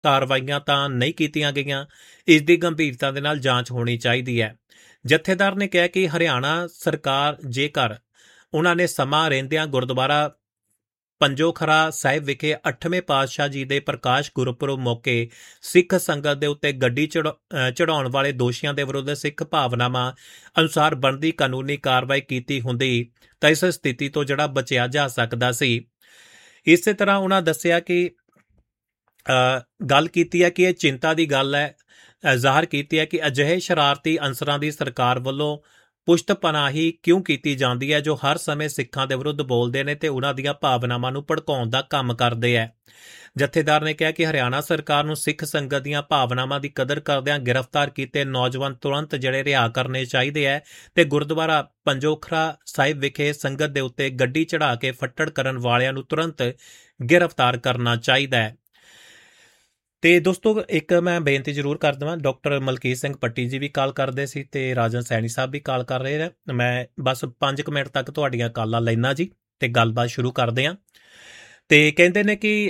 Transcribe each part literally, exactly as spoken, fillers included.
ਕਾਰਵਾਈਆਂ ਤਾਂ ਨਹੀਂ ਕੀਤੀਆਂ ਗਈਆਂ। ਇਸ ਦੀ ਗੰਭੀਰਤਾ ਦੇ ਨਾਲ ਜਾਂਚ ਹੋਣੀ ਚਾਹੀਦੀ ਹੈ। ਜਥੇਦਾਰ ਨੇ ਕਿਹਾ ਕਿ ਹਰਿਆਣਾ ਸਰਕਾਰ ਜੇਕਰ ਉਹਨਾਂ ਨੇ ਸਮਾਂ ਰਹਿੰਦਿਆਂ ਗੁਰਦੁਆਰਾ ਪੰਜੋਖਰਾ ਸਾਹਿਬ ਵਿਖੇ ਅੱਠਵੇਂ ਪਾਤਸ਼ਾਹ ਜੀ ਦੇ ਪ੍ਰਕਾਸ਼ ਗੁਰਪੁਰਬ ਮੌਕੇ ਸਿੱਖ ਸੰਗਤ ਦੇ ਉੱਤੇ ਗੱਡੀ ਚੜਾਉਣ ਵਾਲੇ ਦੋਸ਼ੀਆਂ ਦੇ ਵਿਰੁੱਧ ਸਿੱਖ ਭਾਵਨਾਵਾਂ ਅਨੁਸਾਰ ਬਣਦੀ ਕਾਨੂੰਨੀ ਕਾਰਵਾਈ ਕੀਤੀ ਹੁੰਦੀ ਤਾਂ ਇਸ ਸਥਿਤੀ ਤੋਂ ਜਿਹੜਾ ਬਚਿਆ ਜਾ ਸਕਦਾ ਸੀ। ਇਸੇ ਤਰ੍ਹਾਂ ਉਹਨਾਂ ਦੱਸਿਆ ਕਿ ਗੱਲ ਕੀਤੀ ਹੈ ਕਿ ਇਹ ਚਿੰਤਾ ਦੀ ਗੱਲ ਹੈ, ਜ਼ਾਹਰ ਕੀਤੀ ਹੈ ਕਿ ਅਜਿਹੇ ਸ਼ਰਾਰਤੀ ਅਨਸਰਾਂ ਦੀ ਸਰਕਾਰ ਵੱਲੋਂ ਪੁਸ਼ਤ ਪਨਾਹੀ ਕਿਉਂ ਕੀਤੀ ਜਾਂਦੀ ਹੈ ਜੋ ਹਰ ਸਮੇਂ ਸਿੱਖਾਂ ਦੇ ਵਿਰੁੱਧ ਬੋਲਦੇ ਨੇ ਤੇ ਉਹਨਾਂ ਦੀਆਂ ਭਾਵਨਾਵਾਂ ਨੂੰ ਭੜਕਾਉਣ ਦਾ ਕੰਮ ਕਰਦੇ ਹੈ। ਜਥੇਦਾਰ ਨੇ ਕਿਹਾ ਕਿ ਹਰਿਆਣਾ ਸਰਕਾਰ ਨੂੰ ਸਿੱਖ ਸੰਗਤ ਦੀਆਂ ਭਾਵਨਾਵਾਂ ਦੀ ਕਦਰ ਕਰਦਿਆਂ ਗ੍ਰਿਫਤਾਰ ਕੀਤੇ ਨੌਜਵਾਨ ਤੁਰੰਤ ਜਿਹੜੇ ਰਿਹਾ ਕਰਨੇ ਚਾਹੀਦੇ ਹੈ ਤੇ ਗੁਰਦੁਆਰਾ ਪੰਜੋਖਰਾ ਸਾਹਿਬ ਵਿਖੇ ਸੰਗਤ ਦੇ ਉੱਤੇ ਗੱਡੀ ਚੜਾ ਕੇ ਫੱਟੜ ਕਰਨ ਵਾਲਿਆਂ ਨੂੰ ਤੁਰੰਤ ਗ੍ਰਿਫਤਾਰ ਕਰਨਾ ਚਾਹੀਦਾ ਹੈ। ਤੇ ਦੋਸਤੋ ਇੱਕ ਮੈਂ ਬੇਨਤੀ ਜ਼ਰੂਰ ਕਰ ਦੇਵਾਂ, ਡਾਕਟਰ ਮਲਕੀਤ ਸਿੰਘ ਪੱਟੀ ਜੀ ਵੀ ਕਾਲ ਕਰਦੇ ਸੀ ਤੇ ਰਾਜਨ ਸੈਣੀ ਸਾਹਿਬ ਵੀ ਕਾਲ ਕਰ ਰਹੇ ਨੇ। ਮੈਂ ਬਸ ਪੰਜ ਕੁ ਮਿੰਟ ਤੱਕ ਤੁਹਾਡੀਆਂ ਕਾਲਾਂ ਲੈਣਾ ਜੀ ਤੇ ਗੱਲਬਾਤ ਸ਼ੁਰੂ ਕਰਦੇ ਹਾਂ। ਤੇ ਕਹਿੰਦੇ ਨੇ ਕਿ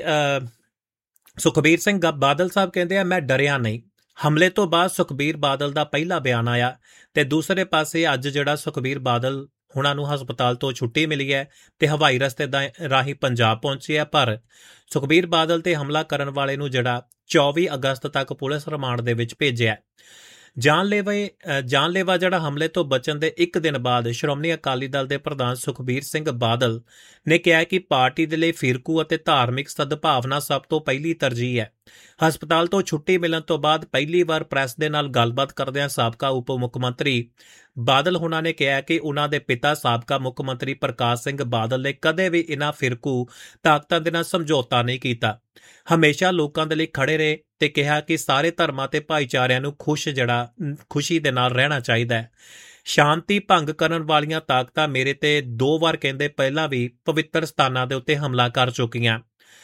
ਸੁਖਬੀਰ ਸਿੰਘ ਬਾਦਲ ਸਾਹਿਬ ਕਹਿੰਦੇ ਆ ਮੈਂ ਡਰਿਆ ਨਹੀਂ। ਹਮਲੇ ਤੋਂ ਬਾਅਦ ਸੁਖਬੀਰ ਬਾਦਲ ਦਾ ਪਹਿਲਾ ਬਿਆਨ ਆਇਆ ਤੇ ਦੂਸਰੇ ਪਾਸੇ ਅੱਜ ਜਿਹੜਾ ਸੁਖਬੀਰ ਬਾਦਲ ਉਹਨਾਂ ਨੂੰ ਹਸਪਤਾਲ ਤੋਂ ਛੁੱਟੀ ਮਿਲੀ ਹੈ ਤੇ ਹਵਾਈ ਰਸਤੇ ਦਾ ਰਾਹੀਂ ਪੰਜਾਬ ਪਹੁੰਚੇ ਹੈ, ਪਰ ਸੁਖਬੀਰ ਬਾਦਲ ਤੇ ਹਮਲਾ ਕਰਨ ਵਾਲੇ ਨੂੰ ਜਿਹੜਾ ਚੌਵੀ ਅਗਸਤ ਤੱਕ ਪੁਲਿਸ ਰਿਮਾਂਡ ਦੇ ਵਿੱਚ ਭੇਜਿਆ। ਜਾਨਲੇਵਾ ਜਾਨਲੇਵਾ ਜਿਹੜਾ ਹਮਲੇ ਤੋਂ ਬਚਣ ਦੇ ਇੱਕ ਦਿਨ ਬਾਅਦ ਸ਼੍ਰੋਮਣੀ ਅਕਾਲੀ ਦਲ ਦੇ ਪ੍ਰਧਾਨ ਸੁਖਬੀਰ ਸਿੰਘ ਬਾਦਲ ਨੇ ਕਿਹਾ ਕਿ ਪਾਰਟੀ ਦੇ ਲਈ ਫਿਰਕੂ ਅਤੇ ਧਾਰਮਿਕ ਸਦਭਾਵਨਾ ਸਭ ਤੋਂ ਪਹਿਲੀ ਤਰਜੀਹ ਹੈ। ਹਸਪਤਾਲ ਤੋਂ ਛੁੱਟੀ ਮਿਲਣ ਤੋਂ ਬਾਅਦ ਪਹਿਲੀ ਵਾਰ ਪ੍ਰੈਸ ਦੇ ਨਾਲ ਗੱਲਬਾਤ ਕਰਦਿਆਂ ਸਾਬਕਾ ਉਪ ਮੁੱਖ ਮੰਤਰੀ ਬਾਦਲ ਹੁਣਾਂ ਨੇ ਕਿਹਾ ਕਿ ਉਹਨਾਂ ਦੇ ਪਿਤਾ ਸਾਬਕਾ ਮੁੱਖ ਮੰਤਰੀ ਪ੍ਰਕਾਸ਼ ਸਿੰਘ ਬਾਦਲ ਨੇ ਕਦੇ ਵੀ ਇਹਨਾਂ ਫਿਰਕੂ ਤਾਕਤਾਂ ਦੇ ਨਾਲ ਸਮਝੌਤਾ ਨਹੀਂ ਕੀਤਾ, ਹਮੇਸ਼ਾ ਲੋਕਾਂ ਦੇ ਲਈ ਖੜੇ ਰਹੇ ਤੇ ਕਿਹਾ ਕਿ ਸਾਰੇ ਧਰਮਾਂ ਤੇ ਭਾਈਚਾਰਿਆਂ ਨੂੰ ਖੁਸ਼ ਜਿਹੜਾ ਖੁਸ਼ੀ ਦੇ ਨਾਲ ਰਹਿਣਾ ਚਾਹੀਦਾ ਹੈ। ਸ਼ਾਂਤੀ ਭੰਗ ਕਰਨ ਵਾਲੀਆਂ ਤਾਕਤਾਂ ਮੇਰੇ ਤੇ ਦੋ ਵਾਰ ਕਹਿੰਦੇ ਪਹਿਲਾਂ ਵੀ ਪਵਿੱਤਰ ਸਥਾਨਾਂ ਦੇ ਉੱਤੇ ਹਮਲਾ ਕਰ ਚੁੱਕੀਆਂ।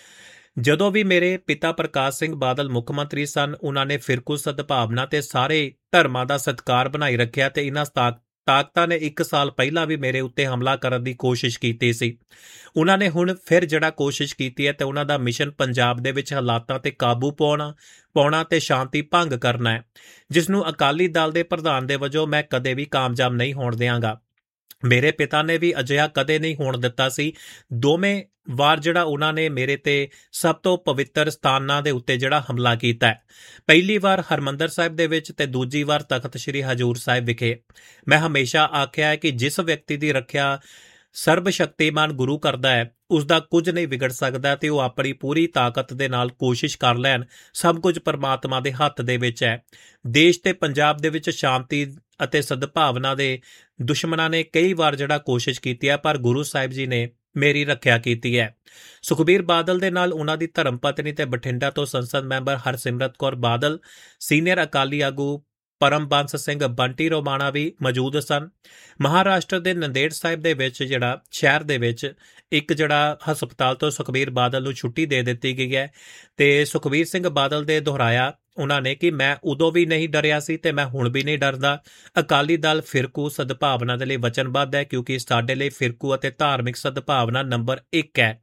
ਜਦੋਂ ਵੀ ਮੇਰੇ ਪਿਤਾ ਪ੍ਰਕਾਸ਼ ਸਿੰਘ ਬਾਦਲ ਮੁੱਖ ਮੰਤਰੀ ਸਨ, ਉਹਨਾਂ ਨੇ ਫਿਰਕੂ ਸਦਭਾਵਨਾ ਤੇ ਸਾਰੇ ਧਰਮਾਂ ਦਾ ਸਤਿਕਾਰ ਬਣਾਈ ਰੱਖਿਆ ਤੇ ਇਹਨਾਂ ਤਾਕਤਾਂ ਨੇ ਇੱਕ ਸਾਲ ਪਹਿਲਾਂ ਵੀ ਮੇਰੇ ਉੱਤੇ ਹਮਲਾ ਕਰਨ ਦੀ ਕੋਸ਼ਿਸ਼ ਕੀਤੀ ਸੀ। ਉਹਨਾਂ ਨੇ ਹੁਣ ਫਿਰ ਜਿਹੜਾ ਕੋਸ਼ਿਸ਼ ਕੀਤੀ ਹੈ ਤੇ ਉਹਨਾਂ ਦਾ ਮਿਸ਼ਨ ਪੰਜਾਬ ਦੇ ਵਿੱਚ ਹਾਲਾਤਾਂ ਤੇ ਕਾਬੂ ਪਾਉਣਾ ਪਾਉਣਾ ਤੇ ਸ਼ਾਂਤੀ ਭੰਗ ਕਰਨਾ ਹੈ, ਜਿਸ ਨੂੰ ਅਕਾਲੀ ਦਲ ਦੇ ਪ੍ਰਧਾਨ ਦੇ ਵਜੋਂ ਮੈਂ ਕਦੇ ਵੀ ਕਾਮਯਾਬ ਨਹੀਂ ਹੋਣ ਦਿਆਂਗਾ। ਮੇਰੇ ਪਿਤਾ ਨੇ ਵੀ ਅਜਿਹਾ ਕਦੇ ਨਹੀਂ ਹੋਣ ਦਿੱਤਾ ਸੀ। ਦੋਵੇਂ ਵਾਰ ਜਿਹੜਾ ਉਹਨਾਂ ਨੇ ਮੇਰੇ ਤੇ ਸਭ ਤੋਂ ਪਵਿੱਤਰ ਸਥਾਨਾਂ ਦੇ ਉੱਤੇ ਜਿਹੜਾ ਹਮਲਾ ਕੀਤਾ ਹੈ, ਪਹਿਲੀ ਵਾਰ ਹਰਮੰਦਰ ਸਾਹਿਬ ਦੇ ਵਿੱਚ ਤੇ ਦੂਜੀ ਵਾਰ ਤਖਤ ਸ੍ਰੀ ਹਜ਼ੂਰ ਸਾਹਿਬ ਵਿਖੇ। ਮੈਂ ਹਮੇਸ਼ਾ ਆਖਿਆ ਹੈ ਕਿ ਜਿਸ ਵਿਅਕਤੀ ਦੀ ਰੱਖਿਆ ਸਰਬ ਸ਼ਕਤੀਮਾਨ ਗੁਰੂ ਕਰਦਾ ਹੈ, ਉਸ ਦਾ ਕੁਝ ਨਹੀਂ ਵਿਗੜ ਸਕਦਾ ਤੇ ਉਹ ਆਪਣੀ ਪੂਰੀ ਤਾਕਤ ਦੇ ਨਾਲ ਕੋਸ਼ਿਸ਼ ਕਰ ਲੈਣ। ਸਭ ਕੁਝ ਪਰਮਾਤਮਾ ਦੇ ਹੱਥ ਦੇ ਵਿੱਚ ਹੈ। ਦੇਸ਼ ਤੇ ਪੰਜਾਬ ਦੇ ਵਿੱਚ ਸ਼ਾਂਤੀ ਅਤੇ ਸਦਭਾਵਨਾ ਦੇ ਦੁਸ਼ਮਣਾਂ ਨੇ ਕਈ ਵਾਰ ਜਿਹੜਾ ਕੋਸ਼ਿਸ਼ ਕੀਤੀ ਹੈ, ਪਰ ਗੁਰੂ ਸਾਹਿਬ ਜੀ ਨੇ ਮੇਰੀ ਰੱਖਿਆ ਕੀਤੀ ਹੈ। ਸੁਖਬੀਰ ਬਾਦਲ ਦੇ ਨਾਲ ਉਹਨਾਂ ਦੀ ਧਰਮ ਪਤਨੀ ਤੇ ਬਠਿੰਡਾ ਤੋਂ ਸੰਸਦ ਮੈਂਬਰ ਹਰਸਿਮਰਤ ਕੌਰ ਬਾਦਲ, ਸੀਨੀਅਰ ਅਕਾਲੀ ਆਗੂ ਪਰਮਬੰਸ ਸਿੰਘ ਬੰਟੀ ਰੋਮਾਣਾ ਵੀ ਮੌਜੂਦ ਸਨ। ਮਹਾਰਾਸ਼ਟਰ ਦੇ ਨੰਦੇੜ ਸਾਹਿਬ ਦੇ ਵਿੱਚ ਜਿਹੜਾ ਸ਼ਹਿਰ ਦੇ ਵਿੱਚ ਇੱਕ ਜਿਹੜਾ ਹਸਪਤਾਲ ਤੋਂ ਸੁਖਬੀਰ ਬਾਦਲ ਨੂੰ ਛੁੱਟੀ ਦੇ ਦਿੱਤੀ ਗਈ ਹੈ ਤੇ ਸੁਖਬੀਰ ਸਿੰਘ ਬਾਦਲ ਦੇ ਦੁਹਰਾਇਆ ਉਹਨਾਂ ਨੇ ਕਿ ਮੈਂ ਉਦੋਂ ਵੀ ਨਹੀਂ ਡਰਿਆ ਸੀ ਤੇ ਮੈਂ ਹੁਣ ਵੀ ਨਹੀਂ ਡਰਦਾ। ਅਕਾਲੀ ਦਲ ਫਿਰਕੂ ਸਦਭਾਵਨਾ ਦੇ ਲਈ ਵਚਨਬੱਧ ਹੈ, ਕਿਉਂਕਿ ਸਾਡੇ ਲਈ ਫਿਰਕੂ ਅਤੇ ਧਾਰਮਿਕ ਸਦਭਾਵਨਾ ਨੰਬਰ ਇੱਕ ਹੈ।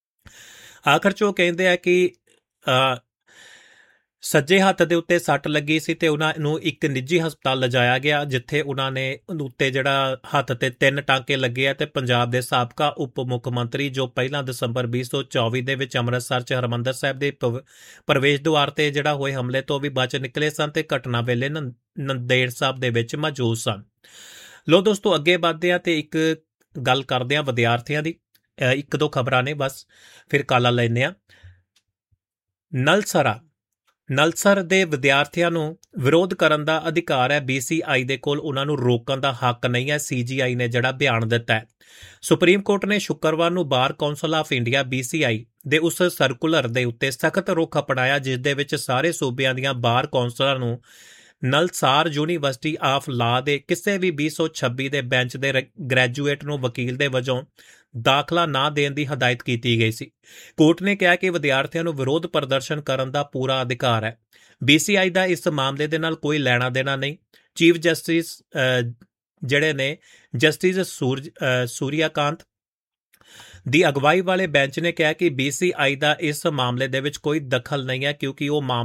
ਆਖਰ 'ਚ ਉਹ ਕਹਿੰਦੇ ਆ ਕਿ ਸੱਜੇ ਹੱਥ ਦੇ ਉੱਤੇ ਸੱਟ ਲੱਗੀ ਸੀ ਤੇ ਉਹਨਾਂ ਨੂੰ ਇੱਕ ਨਿੱਜੀ ਹਸਪਤਾਲ ਲਿਜਾਇਆ ਗਿਆ, ਜਿੱਥੇ ਉਹਨਾਂ ਨੇ ਉੱਤੇ ਜਿਹੜਾ ਹੱਥ ਤੇ ਤਿੰਨ ਟਾਂਕੇ ਲੱਗੇ ਆ ਤੇ ਪੰਜਾਬ ਦੇ ਸਾਬਕਾ ਉਪ ਮੁੱਖ ਮੰਤਰੀ ਜੋ ਪਹਿਲਾਂ ਦਸੰਬਰ ਵੀਹ ਸੌ ਚੌਵੀ ਦੇ ਵਿੱਚ ਅੰਮ੍ਰਿਤਸਰ 'ਚ ਹਰਿਮੰਦਰ ਸਾਹਿਬ ਦੇ ਪ੍ਰਵੇਸ਼ ਦੁਆਰ ਤੇ ਜਿਹੜਾ ਹੋਏ ਹਮਲੇ ਤੋਂ ਵੀ ਬਚ ਨਿਕਲੇ ਸਨ ਤੇ ਘਟਨਾ ਵੇਲੇ ਨੰਦੇੜ ਸਾਹਿਬ ਦੇ ਵਿੱਚ ਮੌਜੂਦ ਸਨ। ਲੋ ਦੋਸਤੋ, ਅੱਗੇ ਵੱਧਦੇ ਆ ਤੇ ਇੱਕ ਗੱਲ ਕਰਦੇ ਆ ਵਿਦਿਆਰਥੀਆਂ ਦੀ। ਇੱਕ ਦੋ ਖਬਰਾਂ ਨੇ ਬਸ, ਫਿਰ ਕਾਲਾ ਲੈਂਦੇ ਆ। ਨਲਸਰਾ ਨਲਸਰ ਦੇ ਵਿਦਿਆਰਥੀਆਂ ਨੂੰ ਵਿਰੋਧ ਕਰਨ ਦਾ ਅਧਿਕਾਰ ਹੈ, ਬੀਸੀਆਈ ਦੇ ਕੋਲ ਉਹਨਾਂ ਨੂੰ ਰੋਕਣ ਦਾ ਹੱਕ ਨਹੀਂ ਹੈ, ਸੀਜੀਆਈ ਨੇ ਜਿਹੜਾ ਬਿਆਨ ਦਿੱਤਾ ਹੈ। ਸੁਪਰੀਮ ਕੋਰਟ ਨੇ ਸ਼ੁੱਕਰਵਾਰ ਨੂੰ ਬਾਰ ਕੌਂਸਲ ਆਫ ਇੰਡੀਆ ਬੀਸੀਆਈ ਦੇ ਉਸ ਸਰਕੂਲਰ ਦੇ ਉੱਤੇ ਸਖਤ ਰੁਖ ਅਪਣਾਇਆ ਜਿਸ ਦੇ ਵਿੱਚ ਸਾਰੇ ਸੂਬਿਆਂ ਦੀਆਂ ਬਾਰ ਕੌਂਸਲਰਾਂ ਨੂੰ ਨਲਸਾਰ ਯੂਨੀਵਰਸਿਟੀ ਆਫ ਲਾ ਦੇ ਕਿਸੇ ਵੀ ਵੀਹ ਸੌ ਛੱਬੀ ਦੇ ਬੈਂਚ ਦੇ ਗ੍ਰੈਜੂਏਟ ਨੂੰ ਵਕੀਲ ਦੇ ਵਜੋਂ ਦਾਖਲਾ ਨਾ ਦੇਣ ਦੀ ਹਦਾਇਤ ਕੀਤੀ ਗਈ ਸੀ। ਕੋਰਟ ਨੇ ਕਿਹਾ ਕਿ ਵਿਦਿਆਰਥੀਆਂ ਨੂੰ ਵਿਰੋਧ ਪ੍ਰਦਰਸ਼ਨ ਕਰਨ ਦਾ ਪੂਰਾ ਅਧਿਕਾਰ ਹੈ। ਬੀਸੀਆਈ ਦਾ ਇਸ ਮਾਮਲੇ ਦੇ ਨਾਲ ਕੋਈ ਲੈਣਾ ਦੇਣਾ ਨਹੀਂ। ਚੀਫ ਜਸਟਿਸ ਜਿਹੜੇ ਨੇ ਜਸਟਿਸ ਸੂਰਜ ਸੂਰਿਆਕਾਂਤ ਦੀ ਅਗਵਾਈ ਵਾਲੇ ਬੈਂਚ ਨੇ ਕਿਹਾ ਕਿ ਬੀਸੀਆਈ ਦਾ ਇਸ ਮਾਮਲੇ ਦੇ ਵਿੱਚ ਕੋਈ ਦਖਲ ਨਹੀਂ ਹੈ ਕਿਉਂਕਿ ਉਹ